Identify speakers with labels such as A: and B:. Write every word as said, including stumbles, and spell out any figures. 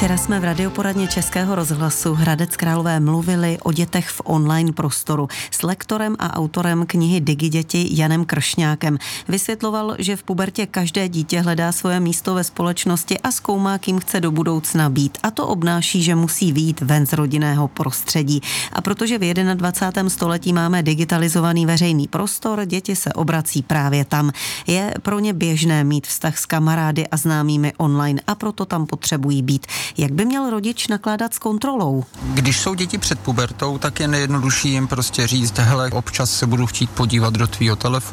A: Včera jsme v radioporadně Českého rozhlasu Hradec Králové mluvili o dětech v online prostoru s lektorem a autorem knihy Digiděti Janem Kršňákem. Vysvětloval, že v pubertě každé dítě hledá svoje místo ve společnosti a zkoumá, kým chce do budoucna být. A to obnáší, že musí vyjít ven z rodinného prostředí. A protože v dvacátém prvním století máme digitalizovaný veřejný prostor, děti se obrací právě tam. Je pro ně běžné mít vztah s kamarády a známými online a proto tam potřebují být. Jak by měl rodič nakládat s kontrolou?
B: Když jsou děti před pubertou, tak je nejjednodušší jim prostě říct, hele, občas se budu chtít podívat do tvýho telefonu,